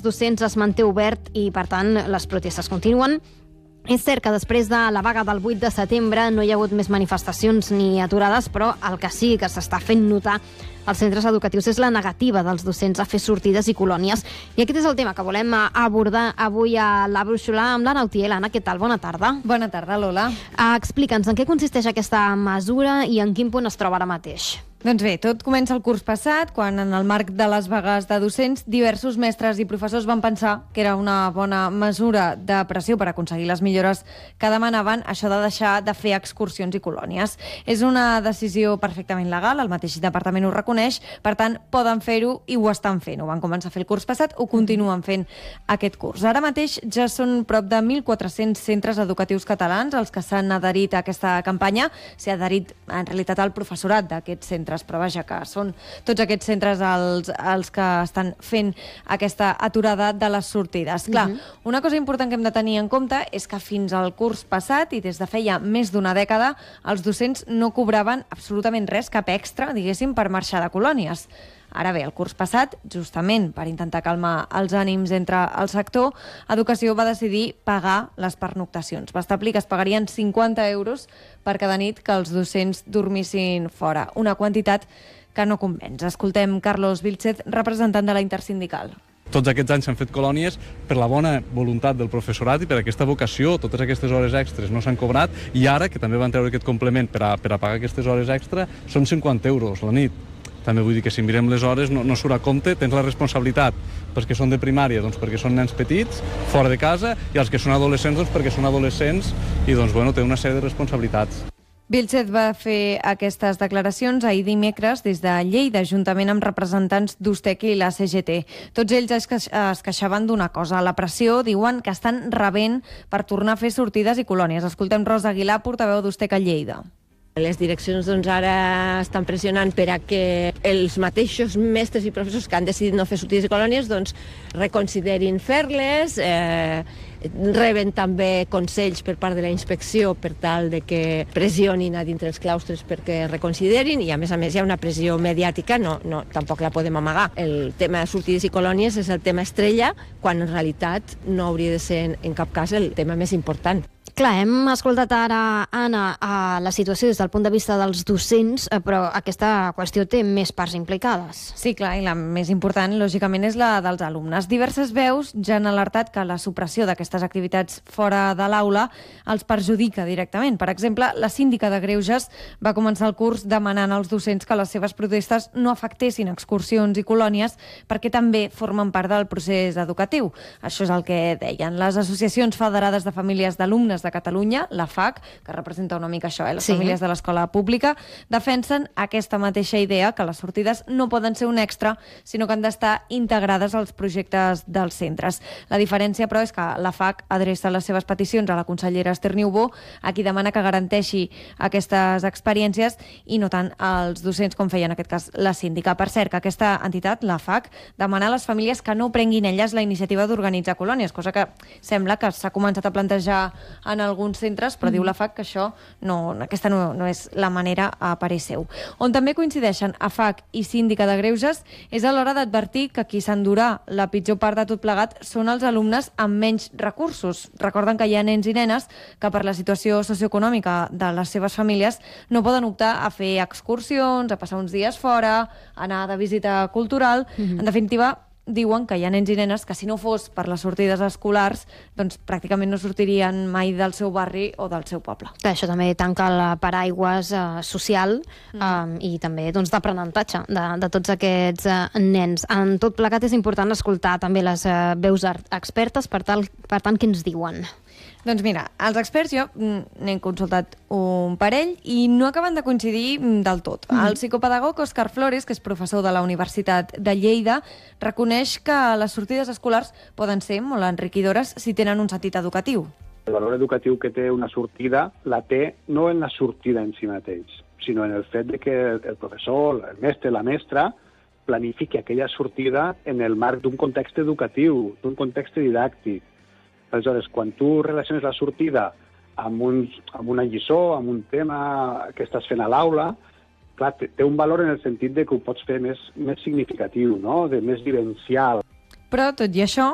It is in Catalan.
docents es manté obert i, per tant, les protestes continuen. És cert que després de la vaga del 8 de setembre no hi ha hagut més manifestacions ni aturades, però el que sí que s'està fent notar als centres educatius és la negativa dels docents a fer sortides i colònies. I aquest és el tema que volem abordar avui a La Brúixola amb l'Anna Utiel. Anna, què tal? Bona tarda. Bona tarda, Lola. Explica'ns en què consisteix aquesta mesura i en quin punt es troba ara mateix. Doncs bé, tot comença el curs passat, quan en el marc de les vagues de docents, diversos mestres i professors van pensar que era una bona mesura de pressió per aconseguir les millores que demanaven, això de deixar de fer excursions i colònies. És una decisió perfectament legal, el mateix departament ho reconeix, per tant, poden fer-ho i ho estan fent. Ho van començar a fer el curs passat, ho continuen fent aquest curs. Ara mateix ja són prop de 1.400 centres educatius catalans els que s'han adherit a aquesta campanya. S'ha adherit, en realitat, al professorat d'aquests centres, però vaja, que són tots aquests centres els que estan fent aquesta aturada de les sortides. Clar, una cosa important que hem de tenir en compte és que fins al curs passat i des de feia més d'una dècada els docents no cobraven absolutament res, cap extra, diguéssim, per marxar de colònies. Ara bé, el curs passat, justament per intentar calmar els ànims entre el sector, Educació va decidir pagar les pernoctacions. Va establir que es pagarien 50 euros per cada nit que els docents dormissin fora. Una quantitat que no convenç. Escoltem Carlos Vilchez, representant de la Intersindical. Tots aquests anys s'han fet colònies per la bona voluntat del professorat i per aquesta vocació. Totes aquestes hores extres no s'han cobrat i ara, que també van treure aquest complement per a pagar aquestes hores extra, són 50 euros la nit. També vull dir que si mirem les hores no surt a compte, tens la responsabilitat perquè són de primària, doncs perquè són nens petits, fora de casa, i els que són adolescents, doncs perquè són adolescents i doncs, bueno, té una sèrie de responsabilitats. Vilchez va fer aquestes declaracions ahir dimecres des de Lleida, juntament amb representants d'Ustec i la CGT. Tots ells es queixaven d'una cosa, la pressió, diuen que estan rebent per tornar a fer sortides i colònies. Escoltem Rosa Aguilar, portaveu d'Ustec a Lleida. Les direccions ara estan pressionant per a que els mateixos mestres i professors que han decidit no fer sortides i colònies reconsiderin fer-les, reben també consells per part de la inspecció per tal de que pressionin a dintre els claustres perquè reconsiderin i a més hi ha una pressió mediàtica, tampoc la podem amagar. El tema de sortides i colònies és el tema estrella quan en realitat no hauria de ser en cap cas el tema més important. Clar, hem escoltat ara, Anna, la situació des del punt de vista dels docents, però aquesta qüestió té més parts implicades. Sí, clar, i la més important, lògicament, és la dels alumnes. Diverses veus ja han alertat que la supressió d'aquestes activitats fora de l'aula els perjudica directament. Per exemple, la síndica de Greuges va començar el curs demanant als docents que les seves protestes no afectessin excursions i colònies perquè també formen part del procés educatiu. Això és el que deien les associacions federades de famílies d'alumnes de Catalunya, la FAC, que representa una mica això, les famílies de l'escola pública, defensen aquesta mateixa idea, que les sortides no poden ser un extra, sinó que han d'estar integrades als projectes dels centres. La diferència, però, és que la FAC adreça les seves peticions a la consellera Esther Niubó, a qui demana que garanteixi aquestes experiències i no tant als docents, com feia en aquest cas la síndica. Per cert, que aquesta entitat, la FAC, demana a les famílies que no prenguin elles la iniciativa d'organitzar colònies, cosa que sembla que s'ha començat a plantejar en alguns centres, però diu la FAC que aquesta no és la manera a parer seu. On també coincideixen a FAC i síndica de Greuges és a l'hora d'advertir que qui s'endurà la pitjor part de tot plegat són els alumnes amb menys recursos. Recorden que hi ha nens i nenes que per la situació socioeconòmica de les seves famílies no poden optar a fer excursions, a passar uns dies fora, a anar de visita cultural. En definitiva, diuen que hi ha nens i nenes que si no fos per les sortides escolars doncs pràcticament no sortirien mai del seu barri o del seu poble. Això també tanca el paraigües social i també d'aprenentatge de tots aquests nens. En tot plegat és important escoltar també les veus expertes, per tant, què ens diuen? Doncs mira, els experts jo n'he consultat un parell i no acaben de coincidir del tot. El psicopedagog Òscar Flores, que és professor de la Universitat de Lleida, reconeix que les sortides escolars poden ser molt enriquidores si tenen un sentit educatiu. El valor educatiu que té una sortida la té no en la sortida en si mateix, sinó en el fet de que el professor, el mestre, la mestra, planifiqui aquella sortida en el marc d'un context educatiu, d'un context didàctic. Aleshores, quan tu relaciones la sortida amb una lliçó, amb un tema que estàs fent a l'aula, clar, té un valor en el sentit de que ho pots fer més significatiu, no? Més vivencial. Però, tot i això,